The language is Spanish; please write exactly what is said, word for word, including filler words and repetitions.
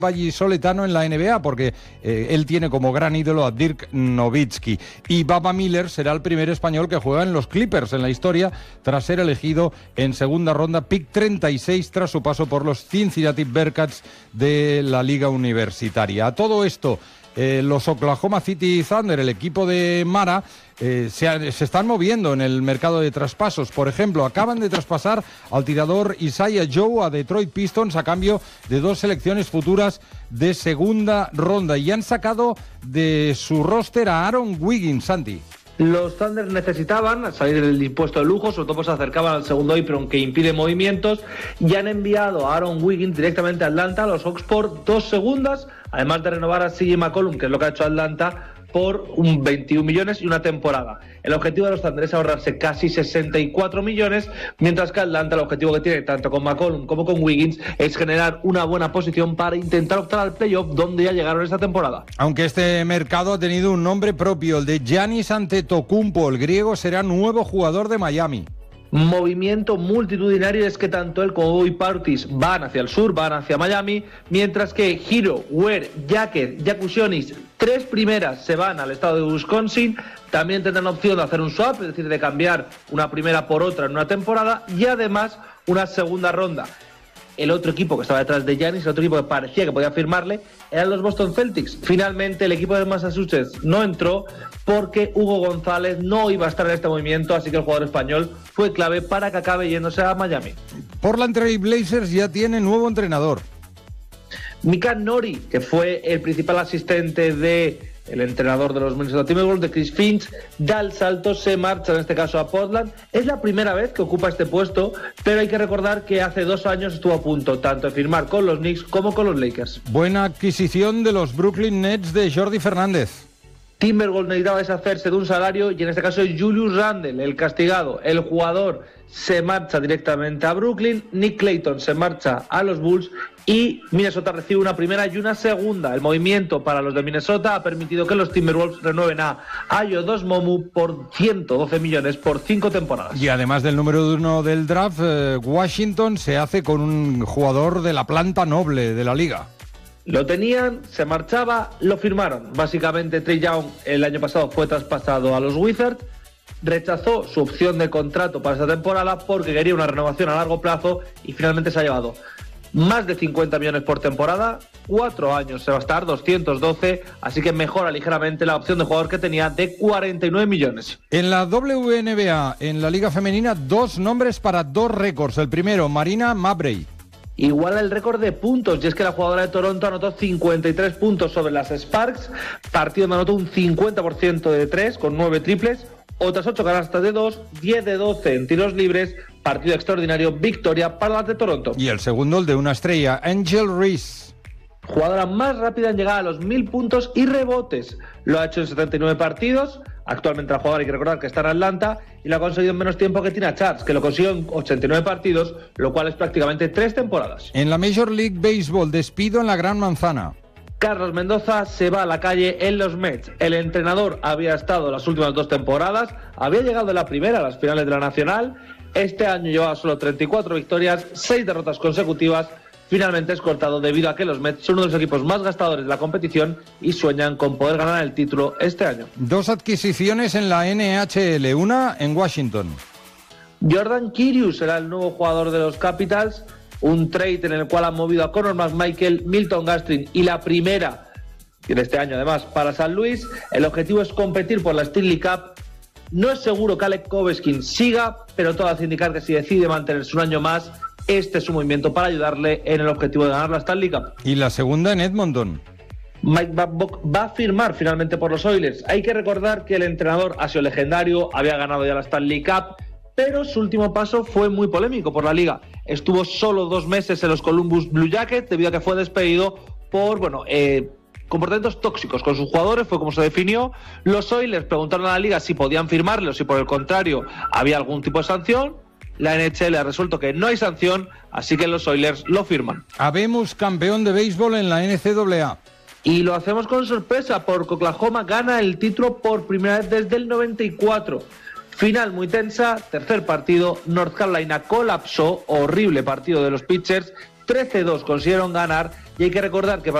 vallisoletano en la N B A, porque eh, él tiene como gran ídolo a Dirk Nowitzki. Y Baba Miller será el primer español que juega en los Clippers en la historia, tras ser elegido en segunda ronda, pick treinta y seis, tras su paso por los Cincinnati Bearcats de la Liga Universitaria. A todo esto, eh, los Oklahoma City Thunder, el equipo de Mara, Eh, se, se están moviendo en el mercado de traspasos. Por ejemplo, acaban de traspasar al tirador Isaiah Joe a Detroit Pistons a cambio de dos selecciones futuras de segunda ronda, y han sacado de su roster a Aaron Wiggins. Santi. Los Thunder necesitaban salir del impuesto de lujo, sobre todo pues se acercaban al segundo Apron, que impide movimientos, y han enviado a Aaron Wiggins directamente a Atlanta, a los Hawks, por dos segundas, además de renovar a C J McCollum, que es lo que ha hecho Atlanta, por un veintiún millones y una temporada. El objetivo de los Thunder es ahorrarse casi sesenta y cuatro millones, mientras que Atlanta, el objetivo que tiene tanto con McCollum como con Wiggins es generar una buena posición para intentar optar al playoff, donde ya llegaron esta temporada. Aunque este mercado ha tenido un nombre propio, el de Giannis Antetokounmpo, el griego será nuevo jugador de Miami. Movimiento multitudinario, es que tanto él como Bobby Portis van hacia el sur, van hacia Miami, mientras que Hero, Ware, Jacket, Jakusionis, tres primeras se van al estado de Wisconsin. También tendrán opción de hacer un swap, es decir, de cambiar una primera por otra en una temporada, y además una segunda ronda. El otro equipo que estaba detrás de Giannis, el otro equipo que parecía que podía firmarle, eran los Boston Celtics. Finalmente el equipo de Massachusetts no entró porque Hugo González no iba a estar en este movimiento, así que el jugador español fue clave para que acabe yéndose a Miami. Portland Trail Blazers ya tiene nuevo entrenador. Mika Nori, que fue el principal asistente de el entrenador de los Minnesota Timberwolves, de Chris Finch, da el salto, se marcha en este caso a Portland. Es la primera vez que ocupa este puesto, pero hay que recordar que hace dos años estuvo a punto tanto de firmar con los Knicks como con los Lakers. Buena adquisición de los Brooklyn Nets de Jordi Fernández. Timberwolves necesitaba deshacerse de un salario, y en este caso es Julius Randle, el castigado. El jugador se marcha directamente a Brooklyn, Nick Clayton se marcha a los Bulls, y Minnesota recibe una primera y una segunda. El movimiento para los de Minnesota ha permitido que los Timberwolves renueven a Ayo Dosunmu por ciento doce millones por cinco temporadas. Y además del número uno del draft, eh, Washington se hace con un jugador de la planta noble de la liga. Lo tenían, se marchaba, lo firmaron. Básicamente Trae Young el año pasado fue traspasado a los Wizards, rechazó su opción de contrato para esta temporada porque quería una renovación a largo plazo, y finalmente se ha llevado más de cincuenta millones por temporada, cuatro años se va a estar, doscientos doce, así que mejora ligeramente la opción de jugador que tenía de cuarenta y nueve millones. En la W N B A, en la Liga Femenina, dos nombres para dos récords. El primero, Marina Mabrey. Iguala el récord de puntos, y es que la jugadora de Toronto anotó cincuenta y tres puntos sobre las Sparks, partido donde anotó un cincuenta por ciento de tres, con nueve triples, otras ocho canastas de dos, diez de doce en tiros libres, partido extraordinario, victoria para las de Toronto. Y el segundo, el de una estrella, Angel Reese. Jugadora más rápida en llegar a los mil puntos y rebotes. Lo ha hecho en setenta y nueve partidos. Actualmente la jugadora, hay que recordar que está en Atlanta, y lo ha conseguido en menos tiempo que Tina Charles, que lo consiguió en ochenta y nueve partidos, lo cual es prácticamente tres temporadas. En la Major League Baseball, despido en la Gran Manzana. Carlos Mendoza se va a la calle en los Mets. El entrenador había estado las últimas dos temporadas, había llegado en la primera a las finales de la Nacional. Este año llevaba solo treinta y cuatro victorias, seis derrotas consecutivas. Finalmente es cortado debido a que los Mets son uno de los equipos más gastadores de la competición y sueñan con poder ganar el título este año. Dos adquisiciones en la N H L, una en Washington. Jordan Kyrgios será el nuevo jugador de los Capitals, un trade en el cual han movido a Conor McMichael, Milton Gastrin y la primera de este año además para San Luis. El objetivo es competir por la Stanley Cup. No es seguro que Alec Ovechkin siga, pero todo hace indicar que si decide mantenerse un año más, este es su movimiento para ayudarle en el objetivo de ganar la Stanley Cup. Y la segunda en Edmonton. Mike Babcock va a firmar finalmente por los Oilers. Hay que recordar que el entrenador ha sido legendario, había ganado ya la Stanley Cup, pero su último paso fue muy polémico por la liga. Estuvo solo dos meses en los Columbus Blue Jackets debido a que fue despedido por, bueno, eh, comportamientos tóxicos con sus jugadores, fue como se definió. Los Oilers preguntaron a la liga si podían firmarle o si por el contrario había algún tipo de sanción. La N H L ha resuelto que no hay sanción, así que los Oilers lo firman. Habemos campeón de béisbol en la N C A A. Y lo hacemos con sorpresa porque Oklahoma gana el título por primera vez desde el noventa y cuatro. Final muy tensa, tercer partido, North Carolina colapsó, horrible partido de los pitchers, trece dos consiguieron ganar, y hay que recordar que